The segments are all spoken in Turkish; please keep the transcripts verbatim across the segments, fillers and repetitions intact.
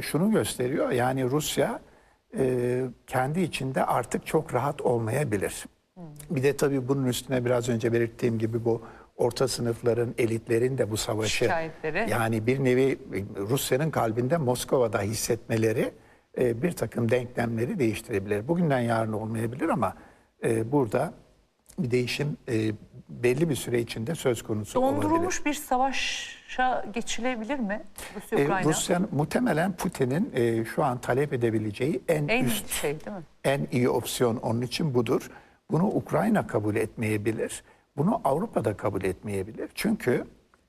bu şunu gösteriyor. Yani Rusya e, kendi içinde artık çok rahat olmayabilir. Hmm. Bir de tabii bunun üstüne biraz önce belirttiğim gibi bu orta sınıfların, elitlerin de bu savaşı şikayetleri, yani bir nevi Rusya'nın kalbinde Moskova'da hissetmeleri e, bir takım denklemleri değiştirebilir. Bugünden yarın olmayabilir ama e, burada bir değişim e, belli bir süre içinde söz konusu olabilir. Dondurulmuş bir savaşa geçilebilir mi Rusya-Ukrayna? E, Rusya muhtemelen Putin'in e, şu an talep edebileceği en, en üst, şey değil mi? En iyi opsiyon onun için budur. Bunu Ukrayna kabul etmeyebilir. Bunu Avrupa'da kabul etmeyebilir. Çünkü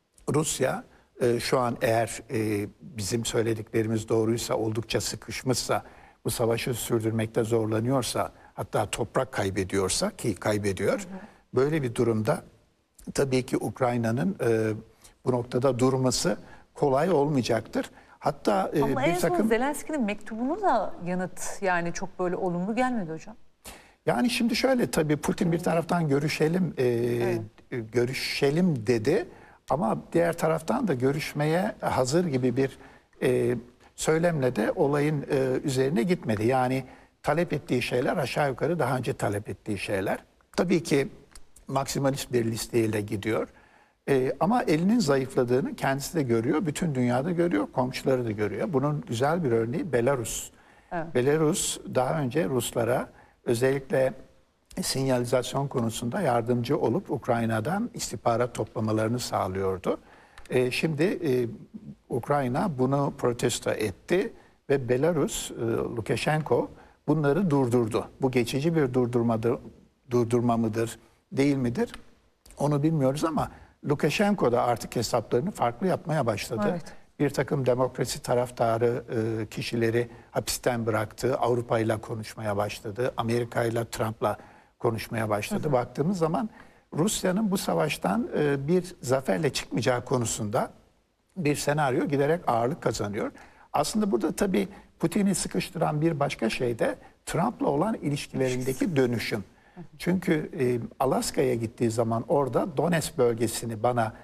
Rusya e, şu an eğer e, bizim söylediklerimiz doğruysa, oldukça sıkışmışsa, bu savaşı sürdürmekte zorlanıyorsa, hatta toprak kaybediyorsa ki kaybediyor. Hı hı. Böyle bir durumda tabii ki Ukrayna'nın e, bu noktada durması kolay olmayacaktır. Hatta e, Ama bir en son takım... Zelenski'nin mektubunu da yanıt yani çok böyle olumlu gelmedi hocam. Yani şimdi şöyle tabii Putin bir taraftan görüşelim e, evet. görüşelim dedi ama diğer taraftan da görüşmeye hazır gibi bir e, söylemle de olayın e, üzerine gitmedi. Yani talep ettiği şeyler aşağı yukarı daha önce talep ettiği şeyler. Tabii ki maksimalist bir listeyle gidiyor. E, ama elinin zayıfladığını kendisi de görüyor, bütün dünyada görüyor, komşuları da görüyor. Bunun güzel bir örneği Belarus. Evet. Belarus daha önce Ruslara özellikle sinyalizasyon konusunda yardımcı olup Ukrayna'dan istihbarat toplamalarını sağlıyordu. E, şimdi e, Ukrayna bunu protesto etti ve Belarus, e, Lukashenko bunları durdurdu. Bu geçici bir durdurmadır, durdurma mıdır, değil midir? Onu bilmiyoruz ama Lukashenko da artık hesaplarını farklı yapmaya başladı. Evet. Bir takım demokrasi taraftarı e, kişileri hapisten bıraktı. Avrupa ile konuşmaya başladı. Amerika ile Trump'la konuşmaya başladı. Hı hı. Baktığımız zaman Rusya'nın bu savaştan e, bir zaferle çıkmayacağı konusunda bir senaryo giderek ağırlık kazanıyor. Aslında burada tabii Putin'i sıkıştıran bir başka şey de Trump'la olan ilişkilerindeki dönüşüm. Çünkü e, Alaska'ya gittiği zaman orada Donetsk bölgesini bana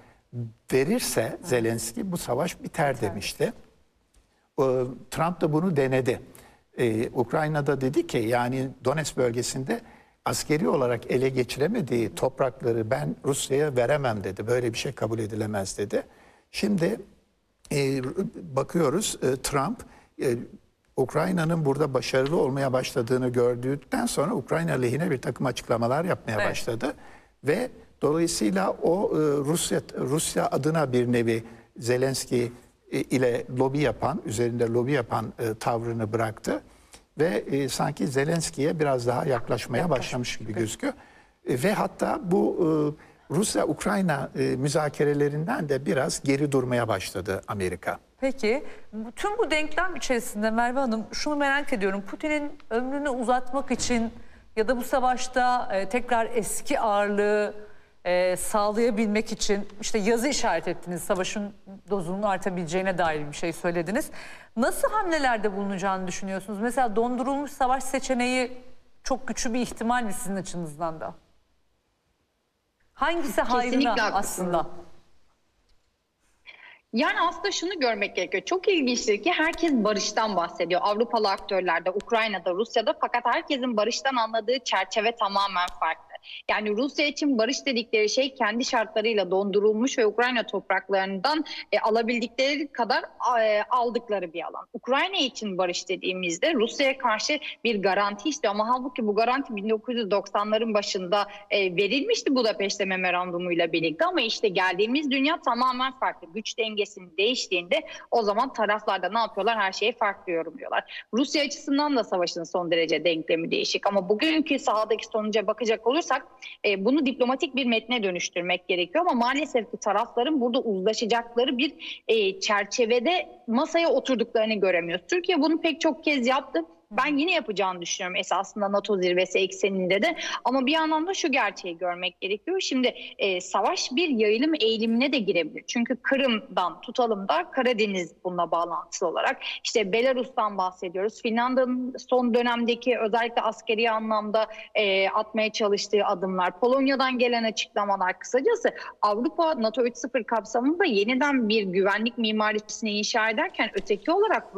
verirse Zelenski bu savaş biter demişti. E, Trump da bunu denedi. E, Ukrayna'da dedi ki yani Donetsk bölgesinde askeri olarak ele geçiremediği toprakları ben Rusya'ya veremem dedi. Böyle bir şey kabul edilemez dedi. Şimdi e, bakıyoruz e, Trump e, Ukrayna'nın burada başarılı olmaya başladığını gördükten sonra Ukrayna lehine bir takım açıklamalar yapmaya evet. başladı. Ve dolayısıyla o e, Rusya Rusya adına bir nevi Zelenski e, ile lobi yapan, üzerinde lobi yapan e, tavrını bıraktı. Ve e, sanki Zelenski'ye biraz daha yaklaşmaya Yaklaş. başlamış gibi gözüküyor. E, ve hatta bu e, Rusya-Ukrayna e, müzakerelerinden de biraz geri durmaya başladı Amerika. Peki, tüm bu denklem içerisinde Merve Hanım şunu merak ediyorum. Putin'in ömrünü uzatmak için ya da bu savaşta e, tekrar eski ağırlığı e, sağlayabilmek için işte yazı işaret ettiniz. Savaşın dozunun artabileceğine dair bir şey söylediniz. Nasıl hamlelerde bulunacağını düşünüyorsunuz? Mesela dondurulmuş savaş seçeneği çok güçlü bir ihtimal mi sizin açınızdan da? Hangisi hayrına aslında? Yani aslında şunu görmek gerekiyor. Çok ilginçtir ki herkes barıştan bahsediyor. Avrupalı aktörlerde, Ukrayna'da, Rusya'da, fakat herkesin barıştan anladığı çerçeve tamamen farklı. Yani Rusya için barış dedikleri şey kendi şartlarıyla dondurulmuş ve Ukrayna topraklarından e, alabildikleri kadar e, aldıkları bir alan. Ukrayna için barış dediğimizde Rusya'ya karşı bir garanti istiyor ama halbuki bu garanti bin dokuz yüz doksanların başında e, verilmişti Budapeşte Memorandumuyla birlikte ama işte geldiğimiz dünya tamamen farklı. Güç dengesinin değiştiğinde o zaman taraflar da ne yapıyorlar? Her şeyi farklı yorumluyorlar. Rusya açısından da savaşın son derece denklemi değişik ama bugünkü sahadaki sonuca bakacak olursak e, bunu diplomatik bir metne dönüştürmek gerekiyor ama maalesef ki tarafların burada uzlaşacakları bir e, çerçevede masaya oturduklarını göremiyoruz. Türkiye bunu pek çok kez yaptı. Ben yine yapacağını düşünüyorum esasında NATO zirvesi ekseninde de ama bir yandan da şu gerçeği görmek gerekiyor. Şimdi e, savaş bir yayılım eğilimine de girebilir. Çünkü Kırım'dan tutalım da Karadeniz bununla bağlantılı olarak işte Belarus'tan bahsediyoruz. Finlandiya'nın son dönemdeki özellikle askeri anlamda e, atmaya çalıştığı adımlar, Polonya'dan gelen açıklamalar, kısacası Avrupa NATO üç nokta sıfır kapsamında yeniden bir güvenlik mimarisini inşa ederken öteki olarak